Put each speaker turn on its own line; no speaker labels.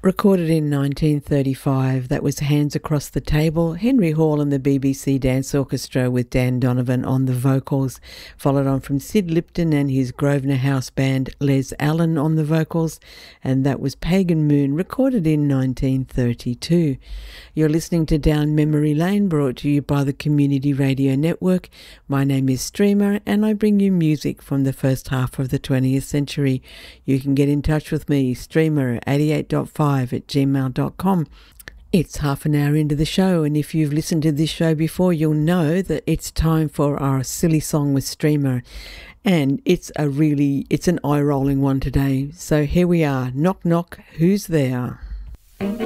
Recorded in 1935, that was Hands Across the Table, Henry Hall and the BBC Dance Orchestra with Dan Donovan on the vocals, followed on from Sid Lipton and his Grosvenor House Band, Les Allen on the vocals, and that was Pagan Moon, recorded in 1932. You're listening to Down Memory Lane, brought to you by the Community Radio Network. My name is Streamer, and I bring you music from the first half of the 20th century. You can get in touch with me, streamer88.5 at gmail.com. It's half an hour into the show, and if you've listened to this show before, you'll know that it's time for our silly song with Streamer, and it's an eye-rolling one today. So here we are. Knock knock, who's there?